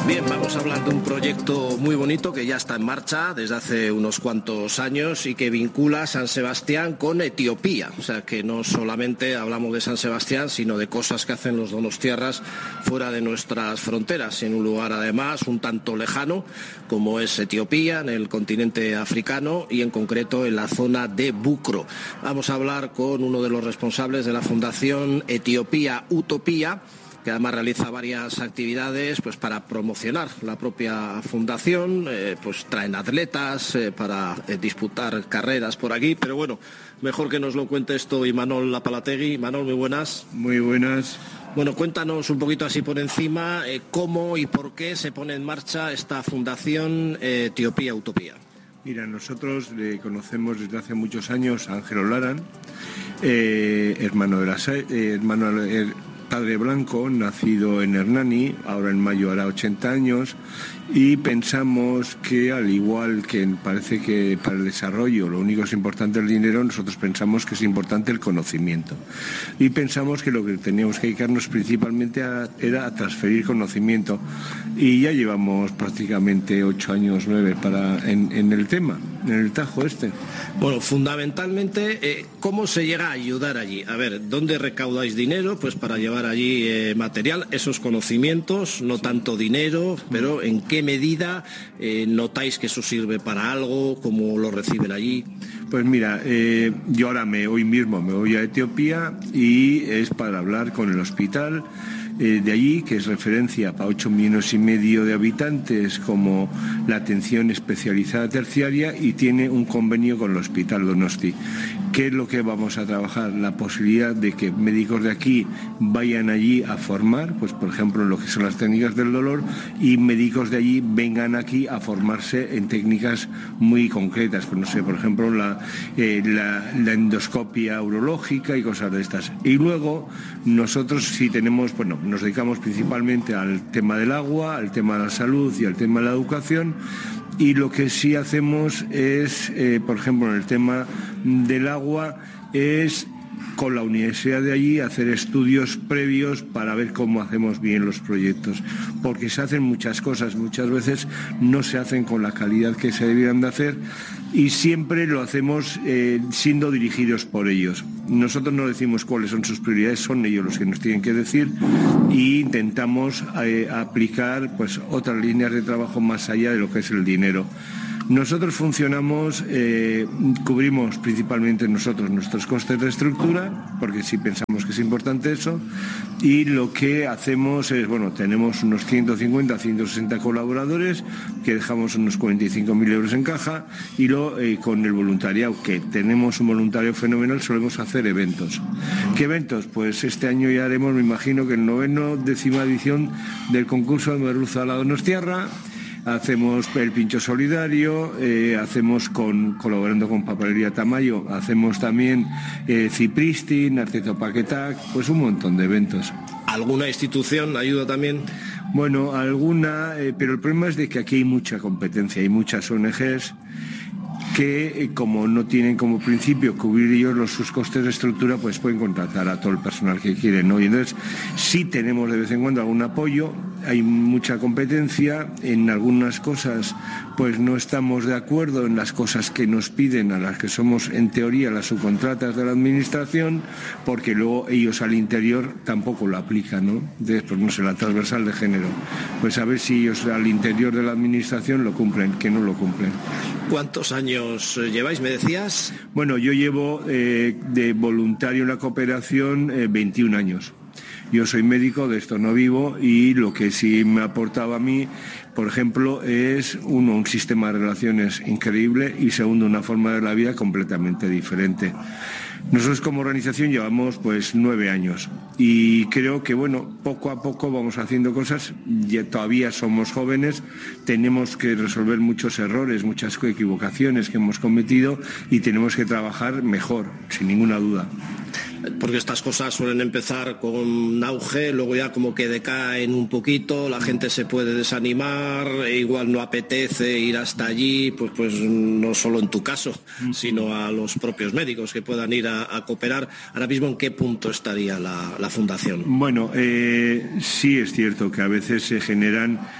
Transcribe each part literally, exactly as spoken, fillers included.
Bien, vamos a hablar de un proyecto muy bonito que ya está en marcha desde hace unos cuantos años y que vincula San Sebastián con Etiopía. O sea, que no solamente hablamos de San Sebastián, sino de cosas que hacen los donostiarras fuera de nuestras fronteras, en un lugar además un tanto lejano como es Etiopía, en el continente africano y en concreto en la zona de Bucro. Vamos a hablar con uno de los responsables de la Fundación Etiopía Utopía, que además realiza varias actividades pues para promocionar la propia fundación, eh, pues traen atletas eh, para eh, disputar carreras por aquí, pero bueno, mejor que nos lo cuente esto Imanol Lapalategui. Imanol, muy buenas. Muy buenas. Bueno, cuéntanos un poquito así por encima eh, cómo y por qué se pone en marcha esta fundación eh, Etiopía Utopía. Mira, nosotros le conocemos desde hace muchos años a Ángel Olaran, eh, hermano de la eh, hermano eh, padre blanco, nacido en Hernani, ahora en mayo hará ochenta años, y pensamos que al igual que parece que para el desarrollo lo único que es importante el dinero, nosotros pensamos que es importante el conocimiento. Y pensamos que lo que teníamos que dedicarnos principalmente a, era a transferir conocimiento. Y ya llevamos prácticamente ocho años, nueve para, en, en el tema, en el tajo este. Bueno, fundamentalmente, eh, ¿cómo se llega a ayudar allí? A ver, ¿dónde recaudáis dinero? Pues para llevar allí eh, material, esos conocimientos, no tanto dinero, pero ¿en qué medida eh, notáis que eso sirve para algo? ¿Cómo lo reciben allí? Pues mira, eh, yo ahora me, hoy mismo me voy a Etiopía y es para hablar con el hospital eh, de allí, que es referencia para ocho millones y medio de habitantes como la atención especializada terciaria, y tiene un convenio con el Hospital Donosti. ¿Qué es lo que vamos a trabajar? La posibilidad de que médicos de aquí vayan allí a formar, pues por ejemplo en lo que son las técnicas del dolor, y médicos de allí vengan aquí a formarse en técnicas muy concretas, pues no sé, por ejemplo la, eh, la, la endoscopia urológica y cosas de estas. Y luego nosotros sí tenemos, bueno, nos dedicamos principalmente al tema del agua, al tema de la salud y al tema de la educación. Y lo que sí hacemos es, eh, por ejemplo, en el tema del agua, es con la universidad de allí hacer estudios previos para ver cómo hacemos bien los proyectos. Porque se hacen muchas cosas, muchas veces no se hacen con la calidad que se debieran de hacer, y siempre lo hacemos eh, siendo dirigidos por ellos. Nosotros no decimos cuáles son sus prioridades, son ellos los que nos tienen que decir, e intentamos eh, aplicar pues otras líneas de trabajo más allá de lo que es el dinero. Nosotros funcionamos, eh, cubrimos principalmente nosotros nuestros costes de estructura, porque sí pensamos que es importante eso, y lo que hacemos es, bueno, tenemos unos ciento cincuenta a ciento sesenta colaboradores, que dejamos unos cuarenta y cinco mil euros en caja, y lo, eh, con el voluntariado, que tenemos un voluntario fenomenal, solemos hacer eventos. ¿Qué eventos? Pues este año ya haremos, me imagino, que el noveno, décima edición del concurso de Merluza a la Donostiarra. Hacemos el pincho solidario, eh, hacemos con, colaborando con Papelería Tamayo, hacemos también eh, Cipristin, Arteto Paquetac, pues un montón de eventos. ¿Alguna institución ayuda también? Bueno, alguna, eh, pero el problema es de que aquí hay mucha competencia, hay muchas O N Ges que, eh, como no tienen como principio cubrir ellos los, sus costes de estructura, pues pueden contratar a todo el personal que quieren, ¿no? Y entonces sí tenemos de vez en cuando algún apoyo, hay mucha competencia, en algunas cosas pues no estamos de acuerdo en las cosas que nos piden, a las que somos en teoría las subcontratas de la administración, porque luego ellos al interior tampoco lo aplican, ¿no? Entonces, pues no sé, la transversal de género, pues a ver si ellos al interior de la administración lo cumplen, que no lo cumplen. ¿Cuántos años lleváis, me decías? Bueno, yo llevo eh, de voluntario en la cooperación eh, veintiún años. Yo soy médico, de esto no vivo, y lo que sí me aportaba a mí, por ejemplo, es uno, un sistema de relaciones increíble, y segundo, una forma de la vida completamente diferente. Nosotros como organización llevamos pues nueve años y creo que bueno, poco a poco vamos haciendo cosas, ya todavía somos jóvenes, tenemos que resolver muchos errores, muchas equivocaciones que hemos cometido y tenemos que trabajar mejor, sin ninguna duda. Porque estas cosas suelen empezar con auge, luego ya como que decaen un poquito, la gente se puede desanimar, e igual no apetece ir hasta allí, pues, pues no solo en tu caso, sino a los propios médicos que puedan ir a, a cooperar. Ahora mismo, ¿en qué punto estaría la, la fundación? Bueno, eh, sí es cierto que a veces se generan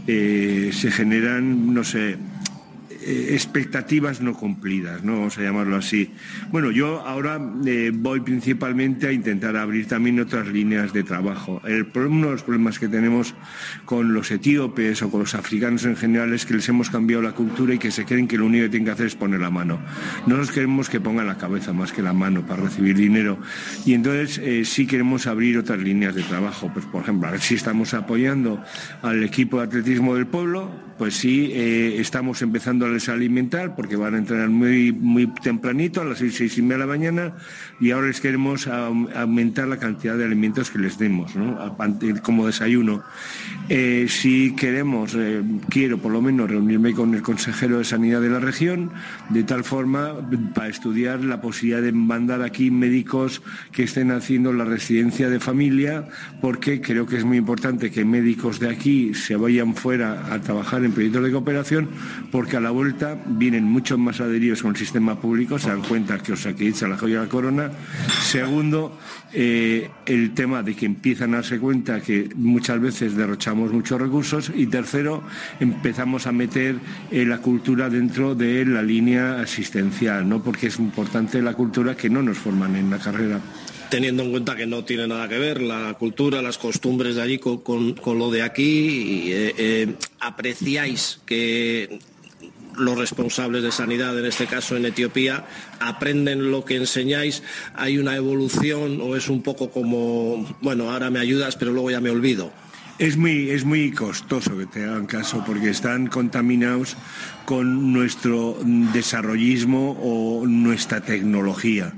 eh, se generan, no sé, expectativas no cumplidas, ¿no? Vamos a llamarlo así. Bueno, yo ahora eh, voy principalmente a intentar abrir también otras líneas de trabajo. El, uno de los problemas que tenemos con los etíopes o con los africanos en general es que les hemos cambiado la cultura y que se creen que lo único que tienen que hacer es poner la mano. Nosotros queremos que pongan la cabeza más que la mano para recibir dinero. Y entonces eh, sí queremos abrir otras líneas de trabajo. Pues, por ejemplo, a ver si estamos apoyando al equipo de atletismo del pueblo, pues sí, eh, estamos empezando a les alimentar porque van a entrenar muy muy tempranito a las seis, seis y media de la mañana, y ahora les queremos a, a aumentar la cantidad de alimentos que les demos, ¿no? Como desayuno. Eh, si queremos, eh, quiero por lo menos reunirme con el consejero de Sanidad de la región, de tal forma para estudiar la posibilidad de mandar aquí médicos que estén haciendo la residencia de familia, porque creo que es muy importante que médicos de aquí se vayan fuera a trabajar en proyectos de cooperación, porque a la vuelta vienen muchos más adheridos con el sistema público, se dan cuenta que Osakidetza la joya de la corona. Segundo, eh, el tema de que empiezan a darse cuenta que muchas veces derrochamos muchos recursos. Y tercero, empezamos a meter eh, la cultura dentro de la línea asistencial, ¿no? Porque es importante la cultura que no nos forman en la carrera. Teniendo en cuenta que no tiene nada que ver la cultura, las costumbres de allí con, con, con lo de aquí, y, eh, eh, ¿apreciáis que los responsables de sanidad, en este caso en Etiopía, aprenden lo que enseñáis? ¿Hay una evolución o es un poco como, bueno, ahora me ayudas pero luego ya me olvido? Es muy, es muy costoso que te hagan caso porque están contaminados con nuestro desarrollismo o nuestra tecnología.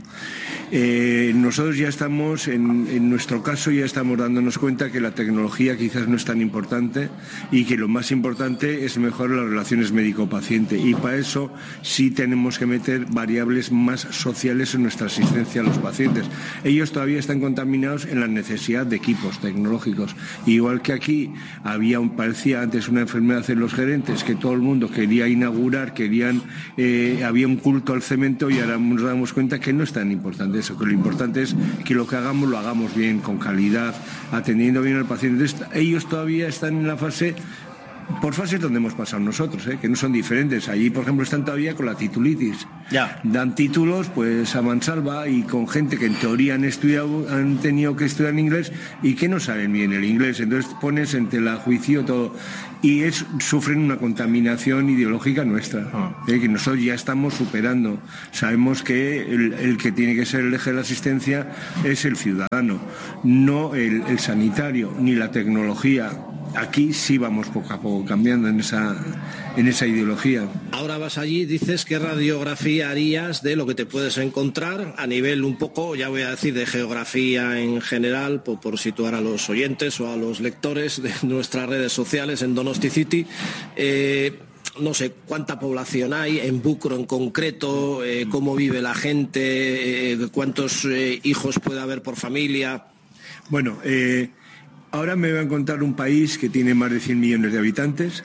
Eh, nosotros ya estamos, en, en nuestro caso, ya estamos dándonos cuenta que la tecnología quizás no es tan importante y que lo más importante es mejorar las relaciones médico-paciente, y para eso sí tenemos que meter variables más sociales en nuestra asistencia a los pacientes. Ellos todavía están contaminados en la necesidad de equipos tecnológicos. Igual que aquí había, un, parecía antes una enfermedad en los gerentes que todo el mundo quería inaugurar, querían, eh, había un culto al cemento, y ahora nos damos cuenta que no es tan importante eso, que lo importante es que lo que hagamos lo hagamos bien, con calidad, atendiendo bien al paciente. Entonces, ellos todavía están en la fase, por fases donde hemos pasado nosotros, ¿eh? Que no son diferentes. Allí, por ejemplo, están todavía con la titulitis. Ya. Dan títulos pues a mansalva, y con gente que en teoría han estudiado, han tenido que estudiar en inglés y que no saben bien el inglés. Entonces pones en tela juicio todo. Y es, sufren una contaminación ideológica nuestra, ah. ¿eh? Que nosotros ya estamos superando. Sabemos que el, el que tiene que ser el eje de la asistencia es el ciudadano, no el, el sanitario, ni la tecnología. Aquí sí vamos poco a poco cambiando en esa, en esa ideología. Ahora vas allí, dices qué radiografía harías de lo que te puedes encontrar a nivel un poco, ya voy a decir, de geografía en general, por, por situar a los oyentes o a los lectores de nuestras redes sociales en Donosti City. Eh, no sé cuánta población hay en Bucro en concreto, eh, cómo vive la gente, eh, cuántos eh, hijos puede haber por familia. Bueno, eh... ahora me voy a encontrar un país que tiene más de cien millones de habitantes,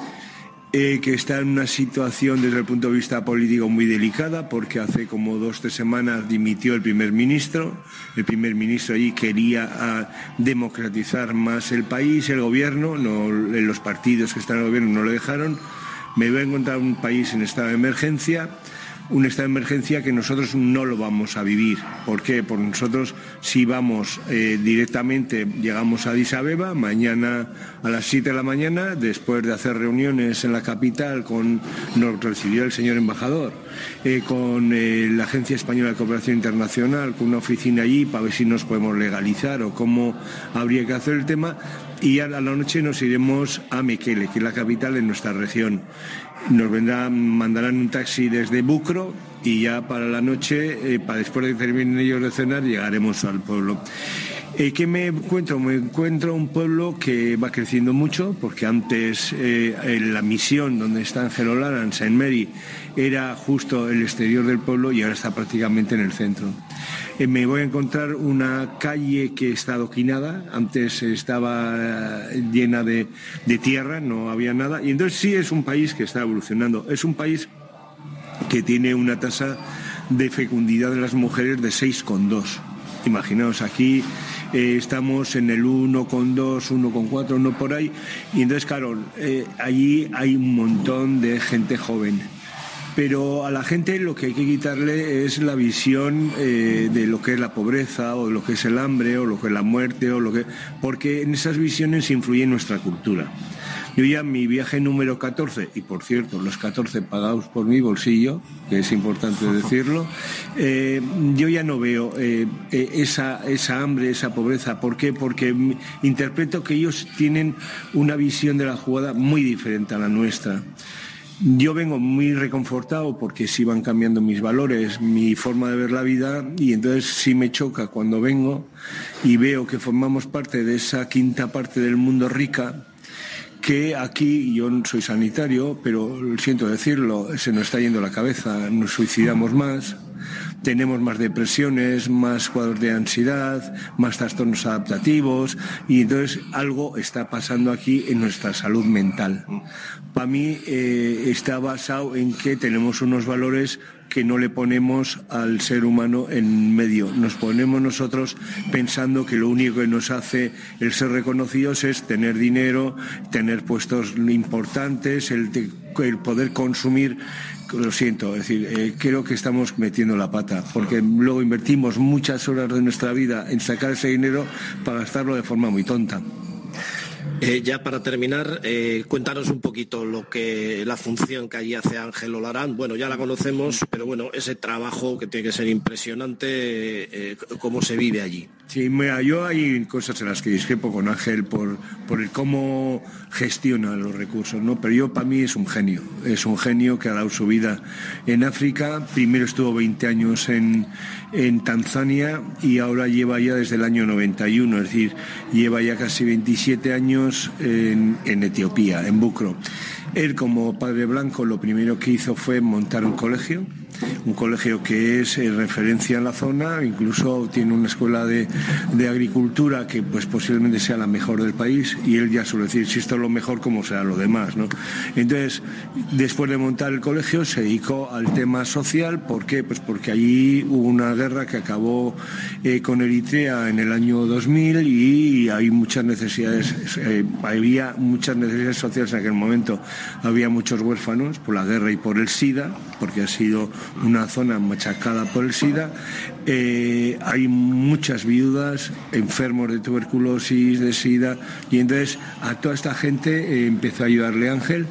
eh, que está en una situación desde el punto de vista político muy delicada, porque hace como dos o tres semanas dimitió el primer ministro. El primer ministro allí quería a, democratizar más el país, el gobierno, no, los partidos que están en el gobierno no lo dejaron. Me voy a encontrar un país en estado de emergencia. Un estado de emergencia que nosotros no lo vamos a vivir. ¿Por qué? Porque nosotros si vamos eh, directamente, llegamos a Addis Abeba mañana a las siete de la mañana, después de hacer reuniones en la capital, con, nos recibió el señor embajador, eh, con eh, la Agencia Española de Cooperación Internacional, con una oficina allí para ver si nos podemos legalizar o cómo habría que hacer el tema, y a la noche nos iremos a Mekele, que es la capital de nuestra región. Nos vendrán, mandarán un taxi desde Bucro, y ya para la noche, eh, para después de que terminen ellos de cenar, llegaremos al pueblo. Eh, ¿Qué me encuentro? Me encuentro un pueblo que va creciendo mucho, porque antes eh, en la misión donde está Angelo Lara, en Saint Mary, era justo el exterior del pueblo, y ahora está prácticamente en el centro. Eh, me voy a encontrar una calle que está adoquinada, antes estaba llena de, de tierra, no había nada, y entonces sí es un país que está evolucionando. Es un país que tiene una tasa de fecundidad de las mujeres de seis coma dos. Imaginaos, aquí eh, estamos en el uno coma dos, uno coma cuatro, uno por ahí, y entonces claro, eh, allí hay un montón de gente joven. Pero a la gente lo que hay que quitarle es la visión eh, de lo que es la pobreza o de lo que es el hambre o lo que es la muerte, o lo que, porque en esas visiones influye nuestra cultura. Yo ya mi viaje número catorce, y por cierto, los catorce pagados por mi bolsillo, que es importante decirlo, eh, yo ya no veo eh, esa, esa hambre, esa pobreza. ¿Por qué? Porque interpreto que ellos tienen una visión de la jugada muy diferente a la nuestra. Yo vengo muy reconfortado porque sí van cambiando mis valores, mi forma de ver la vida, y entonces sí me choca cuando vengo y veo que formamos parte de esa quinta parte del mundo rica, que aquí, yo no soy sanitario, pero siento decirlo, se nos está yendo la cabeza, nos suicidamos más, tenemos más depresiones, más cuadros de ansiedad, más trastornos adaptativos, y entonces algo está pasando aquí en nuestra salud mental. Para mí eh, está basado en que tenemos unos valores que no le ponemos al ser humano en medio. Nos ponemos nosotros pensando que lo único que nos hace el ser reconocidos es tener dinero, tener puestos importantes, el, el poder consumir. Lo siento, es decir, eh, creo que estamos metiendo la pata, porque luego invertimos muchas horas de nuestra vida en sacar ese dinero para gastarlo de forma muy tonta. Eh, ya para terminar, eh, cuéntanos un poquito lo que la función que allí hace Ángel Olarán. Bueno, ya la conocemos, pero bueno, ese trabajo que tiene que ser impresionante, eh, cómo se vive allí. Sí, mira, yo hay cosas en las que discrepo con Ángel por, por el cómo gestiona los recursos, ¿no? Pero yo, para mí, es un genio. Es un genio que ha dado su vida en África. Primero estuvo veinte años en, en Tanzania y ahora lleva ya desde el año noventa y uno, es decir, lleva ya casi veintisiete años en, en Etiopía, en Bucro. Él, como padre blanco, lo primero que hizo fue montar un colegio, un colegio que es eh, referencia en la zona, incluso tiene una escuela de, de agricultura que pues posiblemente sea la mejor del país, y él ya suele decir, si esto es lo mejor, ¿cómo será lo demás?, ¿no? Entonces, después de montar el colegio, se dedicó al tema social. ¿Por qué? Pues porque allí hubo una guerra que acabó eh, con Eritrea en el año dos mil, y hay muchas necesidades, eh, había muchas necesidades sociales en aquel momento. Había muchos huérfanos por la guerra y por el SIDA, porque ha sido una zona machacada por el SIDA. Eh, hay muchas viudas, enfermos de tuberculosis, de SIDA, y entonces a toda esta gente eh, empezó a ayudarle Ángel.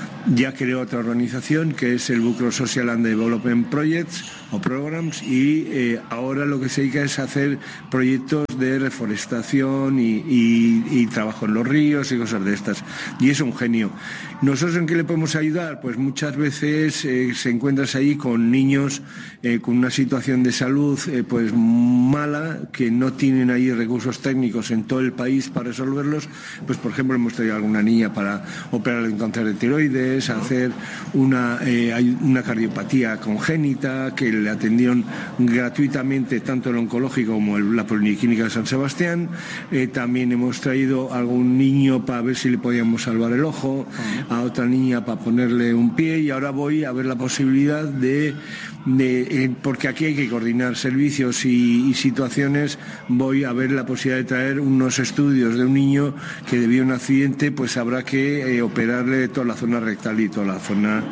Ya creó otra organización que es el Bucro Social and Development Projects o Programs, y eh, ahora lo que se dedica es hacer proyectos de reforestación y, y, y trabajo en los ríos y cosas de estas, y es un genio. ¿Nosotros en qué le podemos ayudar? Pues muchas veces eh, se encuentras ahí con niños eh, con una situación de salud eh, pues mala, que no tienen ahí recursos técnicos en todo el país para resolverlos. Pues por ejemplo hemos traído a alguna niña para operar en cáncer de tiroides, hacer una, eh, hay una cardiopatía congénita que le atendieron gratuitamente tanto el oncológico como el, la Policlínica de San Sebastián. Eh, también hemos traído a algún niño para ver si le podíamos salvar el ojo, a otra niña para ponerle un pie, y ahora voy a ver la posibilidad de, de eh, porque aquí hay que coordinar servicios y, y situaciones, voy a ver la posibilidad de traer unos estudios de un niño que debido a un accidente pues habrá que eh, operarle toda la zona rectal y toda la zona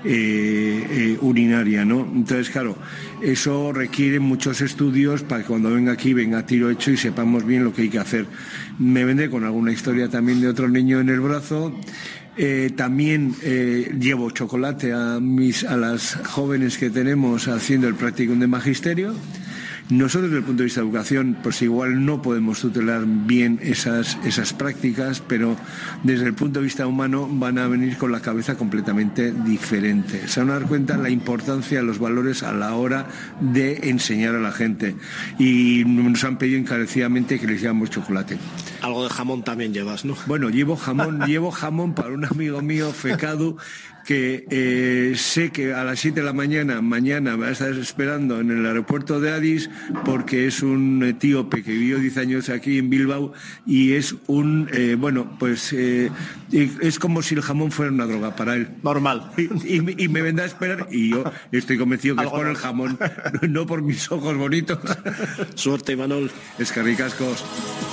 eh, eh, urinaria, ¿no? Entonces, claro, eso requiere muchos estudios para que cuando venga aquí venga a tiro hecho y sepamos bien lo que hay que hacer. Me vendré con alguna historia también de otro niño en el brazo. Eh, también eh, llevo chocolate a, mis, a las jóvenes que tenemos haciendo el practicum de magisterio. Nosotros, desde el punto de vista de educación, pues igual no podemos tutelar bien esas, esas prácticas, pero desde el punto de vista humano van a venir con la cabeza completamente diferente. Se van a dar cuenta de la importancia de los valores a la hora de enseñar a la gente. Y nos han pedido encarecidamente que les llevamos chocolate. Algo de jamón también llevas, ¿no? Bueno, llevo jamón, llevo jamón para un amigo mío, Fecadu, que eh, sé que a las siete de la mañana, mañana va a estar esperando en el aeropuerto de Addis, porque es un etíope que vivió diez años aquí en Bilbao y es un, eh, bueno, pues eh, es como si el jamón fuera una droga para él. Normal. Y, y, y me vendrá a esperar y yo estoy convencido que es por el jamón, no por mis ojos bonitos. Suerte, Imanol. Es que ricascos.